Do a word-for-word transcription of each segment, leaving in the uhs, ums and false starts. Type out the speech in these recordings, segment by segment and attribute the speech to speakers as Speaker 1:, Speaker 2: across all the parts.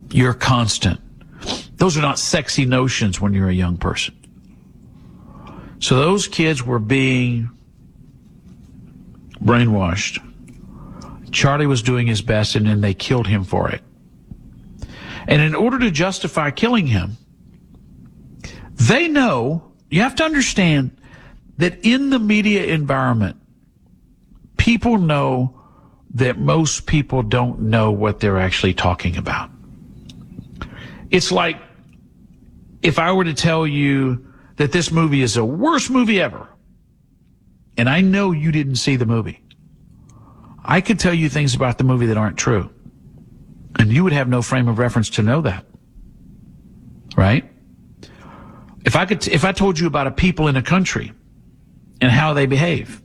Speaker 1: You're constant. Those are not sexy notions when you're a young person. So those kids were being brainwashed. Charlie was doing his best, and then they killed him for it. And in order to justify killing him, they know, you have to understand that in the media environment, people know that most people don't know what they're actually talking about. It's like if I were to tell you that this movie is the worst movie ever, and I know you didn't see the movie, I could tell you things about the movie that aren't true, and you would have no frame of reference to know that, right? If I could, if I told you about a people in a country and how they behave,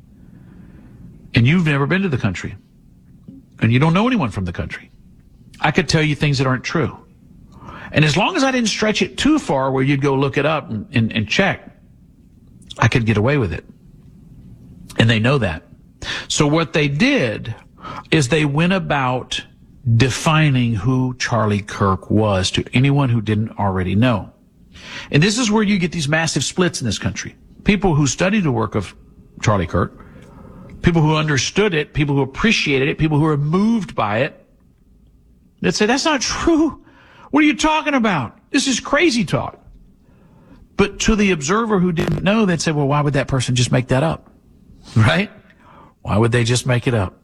Speaker 1: and you've never been to the country, and you don't know anyone from the country, I could tell you things that aren't true. And as long as I didn't stretch it too far where you'd go look it up and, and, and check, I could get away with it. And they know that. So what they did is they went about defining who Charlie Kirk was to anyone who didn't already know. And this is where you get these massive splits in this country. People who studied the work of Charlie Kirk, people who understood it, people who appreciated it, people who were moved by it, they'd say, that's not true. What are you talking about? This is crazy talk. But to the observer who didn't know, they'd say, well, why would that person just make that up? Right? Why would they just make it up?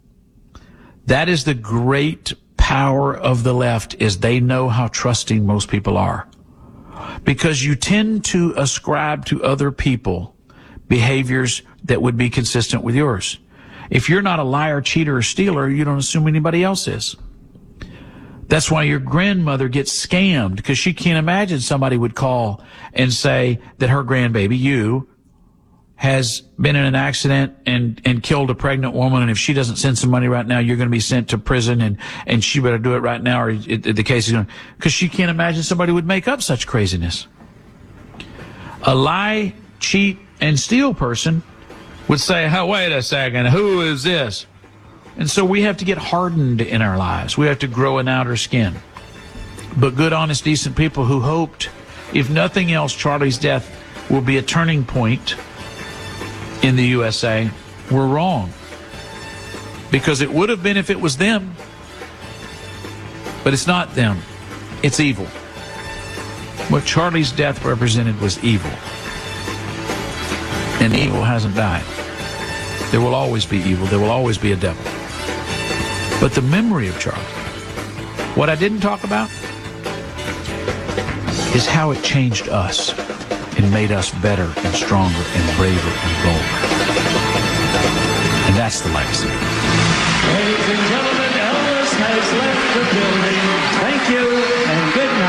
Speaker 1: That is the great power of the left, is they know how trusting most people are. Because you tend to ascribe to other people behaviors that would be consistent with yours. If you're not a liar, cheater, or stealer, you don't assume anybody else is. That's why your grandmother gets scammed, because she can't imagine somebody would call and say that her grandbaby, you, has been in an accident and, and killed a pregnant woman, and if she doesn't send some money right now, you're going to be sent to prison, and, and she better do it right now, or it, the case is going to, because she can't imagine somebody would make up such craziness. A lie, cheat, and steal person would say, oh, wait a second, who is this? And so we have to get hardened in our lives. We have to grow an outer skin. But good, honest, decent people who hoped, if nothing else, Charlie's death will be a turning point in the U S A, were wrong. Because it would have been if it was them. But it's not them. It's evil. What Charlie's death represented was evil. And evil hasn't died. There will always be evil. There will always be a devil. But the memory of Charlie, what I didn't talk about, is how it changed us and made us better and stronger and braver and bolder. And that's the legacy.
Speaker 2: Ladies and gentlemen, Elvis has left the building. Thank you and good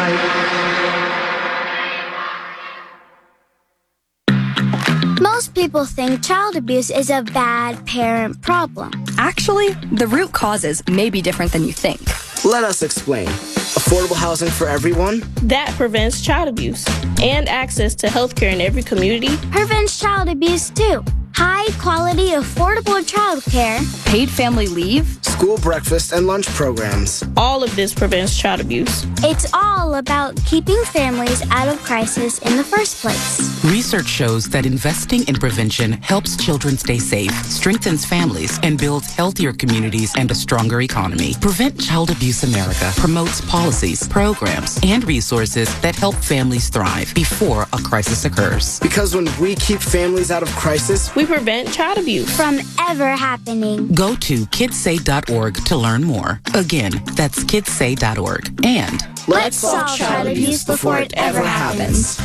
Speaker 2: night.
Speaker 3: Most people think child abuse is a bad parent problem.
Speaker 4: Actually, the root causes may be different than you think.
Speaker 5: Let us explain. Affordable housing for everyone?
Speaker 6: That prevents child abuse. And access to health care in every community
Speaker 3: prevents child abuse too. High quality, affordable child care.
Speaker 4: Paid family leave.
Speaker 5: School breakfast and lunch programs.
Speaker 6: All of this prevents child abuse.
Speaker 3: It's all about keeping families out of crisis in the first place.
Speaker 7: Research shows that investing in prevention helps children stay safe, strengthens families, and builds healthier communities and a stronger economy. Prevent Child Abuse America promotes policies, programs, and resources that help families thrive before a crisis occurs.
Speaker 5: Because when we keep families out of crisis,
Speaker 6: we prevent child abuse
Speaker 3: from ever happening.
Speaker 7: Go to kidsay dot org to learn more. Again, that's kidsay dot org. And
Speaker 3: let's solve child abuse before it ever happens.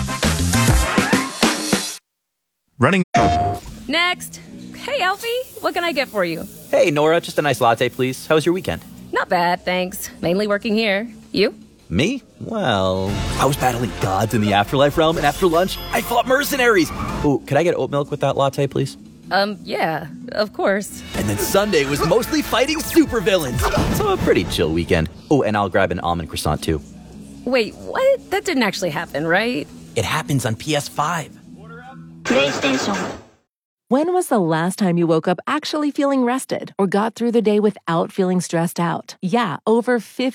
Speaker 8: Running.
Speaker 9: Next. Hey, Alfie, what can I get for you?
Speaker 10: Hey, Nora, just a nice latte, please. How was your weekend?
Speaker 9: Not bad, thanks. Mainly working here. You?
Speaker 10: Me? Well, I was battling gods in the afterlife realm, and after lunch, I fought mercenaries. Ooh, could I get oat milk with that latte, please?
Speaker 9: Um, yeah, of course.
Speaker 10: And then Sunday was mostly fighting supervillains. So a pretty chill weekend. Oh, and I'll grab an almond croissant, too.
Speaker 9: Wait, what? That didn't actually happen, right?
Speaker 10: It happens on P S five.
Speaker 11: PlayStation.
Speaker 12: When was the last time you woke up actually feeling rested or got through the day without feeling stressed out? Yeah, over fifty